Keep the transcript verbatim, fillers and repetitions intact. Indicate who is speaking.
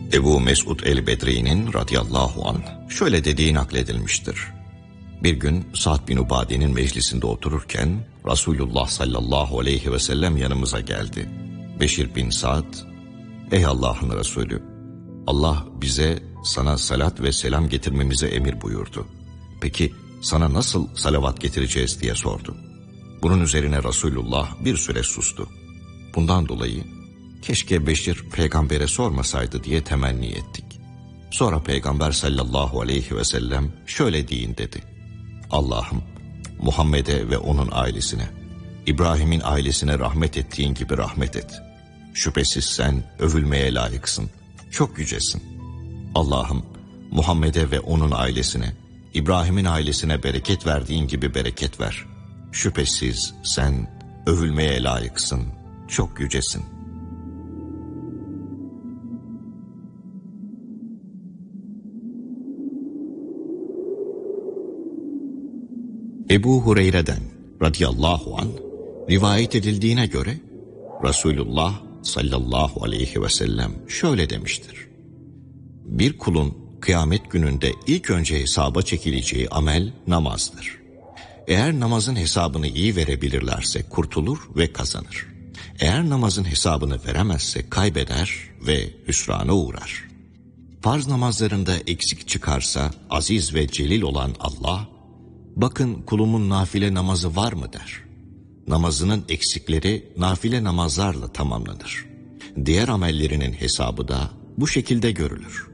Speaker 1: Ebu Mesud el-Bedri'nin radıyallahu anh şöyle dediği nakledilmiştir. Bir gün Sa'd bin Ubade'nin meclisinde otururken Resulullah sallallahu aleyhi ve sellem yanımıza geldi. Beşir bin Sa'd, ''Ey Allah'ın Resulü, Allah bize sana salat ve selam getirmemize emir buyurdu. Peki sana nasıl salavat getireceğiz?'' diye sordu. Bunun üzerine Resulullah bir süre sustu. Bundan dolayı keşke Beşir peygambere sormasaydı diye temenni ettik. Sonra peygamber sallallahu aleyhi ve sellem şöyle deyin dedi. Allah'ım Muhammed'e ve onun ailesine, İbrahim'in ailesine rahmet ettiğin gibi rahmet et. Şüphesiz sen övülmeye layıksın, çok yücesin. Allah'ım Muhammed'e ve onun ailesine, İbrahim'in ailesine bereket verdiğin gibi bereket ver. Şüphesiz sen övülmeye layıksın, çok yücesin. Ebu Hureyre'den radıyallahu anh rivayet edildiğine göre Resulullah sallallahu aleyhi ve sellem şöyle demiştir. Bir kulun kıyamet gününde ilk önce hesaba çekileceği amel namazdır. Eğer namazın hesabını iyi verebilirlerse kurtulur ve kazanır. Eğer namazın hesabını veremezse kaybeder ve hüsrana uğrar. Farz namazlarında eksik çıkarsa aziz ve celil olan Allah, bakın kulumun nafile namazı var mı der. Namazının eksikleri nafile namazlarla tamamlanır. Diğer amellerinin hesabı da bu şekilde görülür.